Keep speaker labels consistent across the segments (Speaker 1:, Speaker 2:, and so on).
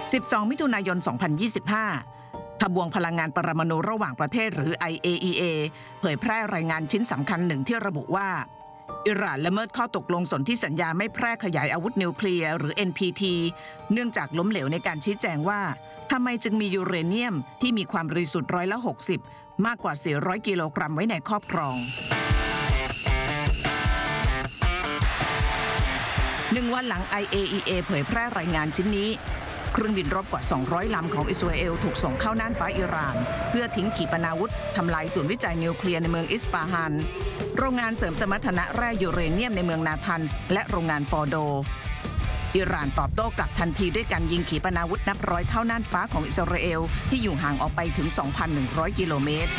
Speaker 1: 12 มิถุนายน 2025 ทบวงพลังงานปรมาณูระหว่างประเทศหรือ IAEA เผยแพร่รายงานชิ้นสำคัญหนึ่งที่ระบุว่าอิหร่านละเมิดข้อตกลงสนธิสัญญาไม่แพร่ขยายอาวุธนิวเคลียร์หรือ NPT เนื่องจากล้มเหลวในการชี้แจงว่าทำไมจึงมียูเรเนียมที่มีความบริสุทธิ์60%มากกว่า 400 กิโลกรัมไว้ในครอบครอง1 วันหลัง IAEA เผยแพร่รายงานชิ้นนี้เครื่องบินรบกว่า 200 ลำของอิสราเอลถูกส่งเข้าน่านฟ้าอิหร่านเพื่อทิ้งขีปนาวุธทำลายศูนย์วิจัยนิวเคลียร์ในเมืองอิสฟาฮานโรงงานเสริมสมรรถนะแร่ยูเรเนียมในเมืองนาทันส์และโรงงานฟอร์โดอิหร่านตอบโต้กลับทันทีด้วยการยิงขีปนาวุธนับร้อยเข้าน่านฟ้าของอิสราเอลที่อยู่ห่างออกไปถึง 2,100 กิโลเมตร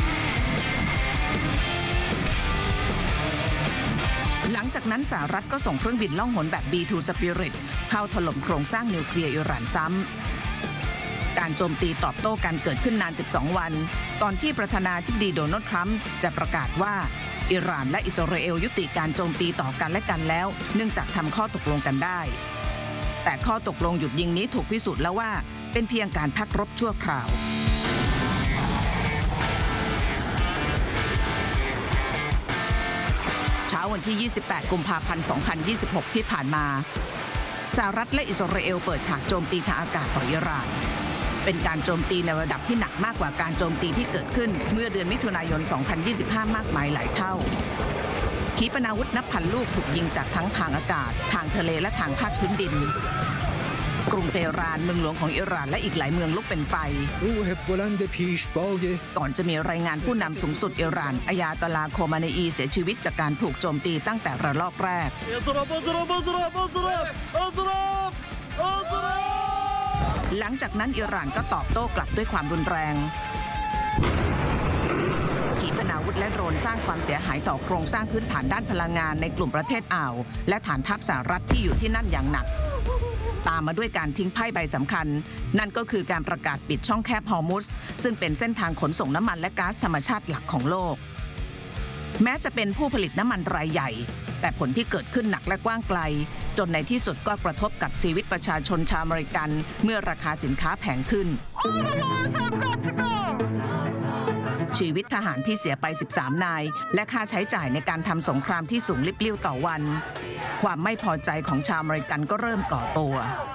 Speaker 1: หลังจากนั้นสหรัฐก็ส่งเครื่องบินล่องหนแบบ B2 Spirit เข้าถล่มโครงสร้างนิวเคลียร์อิหร่านซ้ำการโจมตีตอบโต้กันเกิดขึ้นนาน 12 วันก่อนที่ประธานาธิบดีโดนัลด์ทรัมป์จะประกาศว่าอิหร่านและอิสราเอลยุติการโจมตีต่อกันและกันแล้วเนื่องจากทำข้อตกลงกันได้แต่ข้อตกลงหยุดยิงนี้ถูกพิสูจน์แล้วว่าเป็นเพียงการพักรบชั่วคราวเช้าวันที่ 28 กุมภาพันธ์ 2026 ที่ผ่านมาสหรัฐและอิสราเอลเปิดฉากโจมตีทางอากาศต่ออิหร่านเป็นการโจมตีในระดับที่หนักมากกว่าการโจมตีที่เกิดขึ้นเมื่อเดือนมิถุนายน 2025 มากมายหลายเท่าขีปนาวุธนับพันลูกถูกยิงจากทั้งทางอากาศทางทะเลและทางภาคพื้นดินกรุงเตหะรานเมืองหลวงของอิหร่านและอีกหลายเมืองลุกเป็นไฟก่อนจะมีรายงานผู้นำสูงสุดอิหร่านอายาตอลาโคมาเนอีเสียชีวิตจากการถูกโจมตีตั้งแต่ระลอกแรกหลังจากนั้นอิหร่านก็ตอบโต้กลับด้วยความรุนแรงขีปนาวุธและโดรนสร้างความเสียหายต่อโครงสร้างพื้นฐานด้านพลังงานในกลุ่มประเทศอ่าวและฐานทัพสหรัฐที่อยู่ที่นั่นอย่างหนักตามมาด้วยการทิ้งไพ่ใบสำคัญนั่นก็คือการประกาศปิดช่องแคบฮอร์มุซซึ่งเป็นเส้นทางขนส่งน้ำมันและก๊าซธรรมชาติหลักของโลกแม้จะเป็นผู้ผลิตน้ำมันรายใหญ่แต่ผลที่เกิดขึ้นหนักและกว้างไกลจนในที่สุดก็กระทบกับชีวิตประชาชนชาวอเมริกันเมื่อราคาสินค้าแพงขึ้นชีวิตทหารที่เสียไป 13 นายและค่าใช้จ่ายในการทำสงครามที่สูงลิบลิ่วต่อวันความไม่พอใจของชาวอเมริกันก็เริ่มก่อตัว